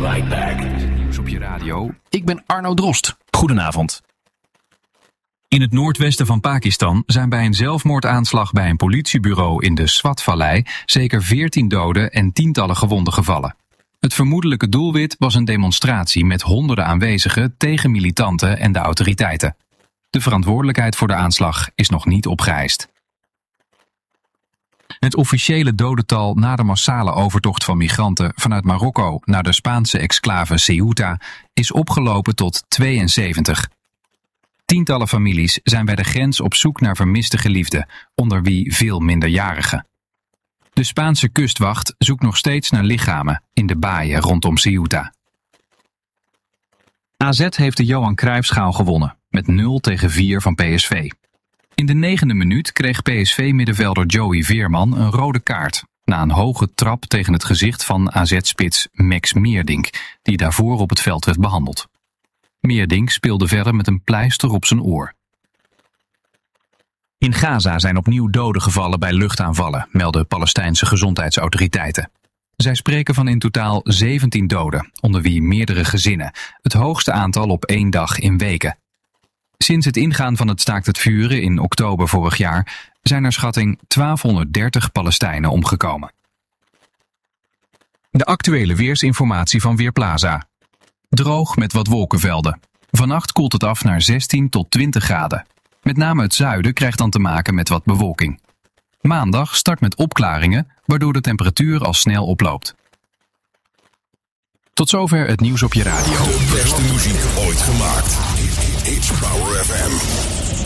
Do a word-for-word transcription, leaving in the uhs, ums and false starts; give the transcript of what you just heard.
right back. Nieuws op je radio. Ik ben Arno Drost. Goedenavond. In het noordwesten van Pakistan zijn bij een zelfmoordaanslag bij een politiebureau in de Swat-vallei zeker veertien doden en tientallen gewonden gevallen. Het vermoedelijke doelwit was een demonstratie met honderden aanwezigen tegen militanten en de autoriteiten. De verantwoordelijkheid voor de aanslag is nog niet opgeëist. Het officiële dodental na de massale overtocht van migranten vanuit Marokko naar de Spaanse exclave Ceuta is opgelopen tot tweeënzeventig. Tientallen families zijn bij de grens op zoek naar vermiste geliefden, onder wie veel minderjarigen. De Spaanse kustwacht zoekt nog steeds naar lichamen in de baaien rondom Ceuta. A Z heeft de Johan Cruijffschaal gewonnen, met nul tegen vier van P S V. In de negende minuut kreeg P S V-middenvelder Joey Veerman een rode kaart, na een hoge trap tegen het gezicht van A Z-spits Max Meerdink, die daarvoor op het veld werd behandeld. Meerdink speelde verder met een pleister op zijn oor. In Gaza zijn opnieuw doden gevallen bij luchtaanvallen, melden Palestijnse gezondheidsautoriteiten. Zij spreken van in totaal zeventien doden, onder wie meerdere gezinnen, het hoogste aantal op één dag in weken. Sinds het ingaan van het staakt het vuren in oktober vorig jaar zijn naar schatting twaalfhonderddertig Palestijnen omgekomen. De actuele weersinformatie van Weerplaza. Droog met wat wolkenvelden. Vannacht koelt het af naar zestien tot twintig graden. Met name het zuiden krijgt dan te maken met wat bewolking. Maandag start met opklaringen, waardoor de temperatuur al snel oploopt. Tot zover het nieuws op je radio. De beste muziek ooit gemaakt. It's Power F M.